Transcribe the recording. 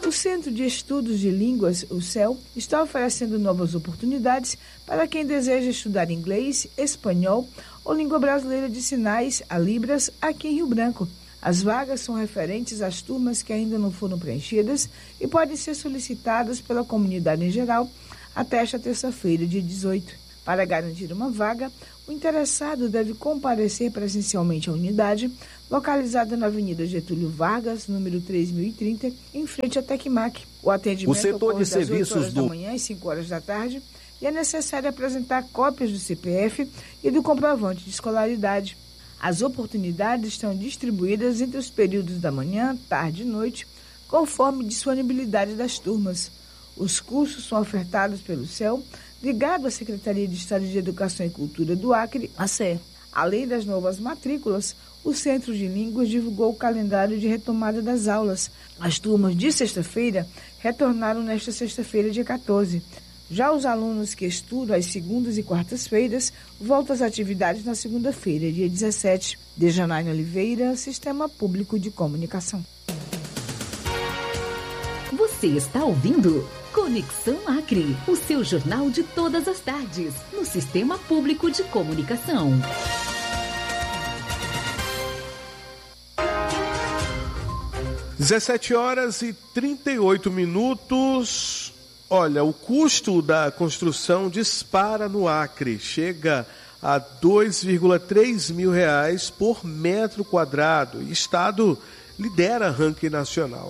O Centro de Estudos de Línguas, o CEL, está oferecendo novas oportunidades para quem deseja estudar inglês, espanhol ou língua brasileira de sinais, a Libras, aqui em Rio Branco. As vagas são referentes às turmas que ainda não foram preenchidas e podem ser solicitadas pela comunidade em geral até esta terça-feira, dia 18. Para garantir uma vaga, o interessado deve comparecer presencialmente à unidade, localizada na Avenida Getúlio Vargas, número 3030, em frente à Tecmac. O atendimento ocorre das 8 horas da manhã às 5 horas da tarde e é necessário apresentar cópias do CPF e do comprovante de escolaridade. As oportunidades estão distribuídas entre os períodos da manhã, tarde e noite, conforme disponibilidade das turmas. Os cursos são ofertados pelo CEL, ligado à Secretaria de Estado de Educação e Cultura do Acre, a SE. Além das novas matrículas, o Centro de Línguas divulgou o calendário de retomada das aulas. As turmas de sexta-feira retornaram nesta sexta-feira, dia 14. Já os alunos que estudam às segundas e quartas-feiras voltam às atividades na segunda-feira, dia 17. De Janaína Oliveira, Sistema Público de Comunicação. Você está ouvindo Conexão Acre, o seu jornal de todas as tardes, no Sistema Público de Comunicação. Às 17h38. Olha, o custo da construção dispara no Acre, chega a R$ 2,3 mil por metro quadrado. E o Estado lidera ranking nacional.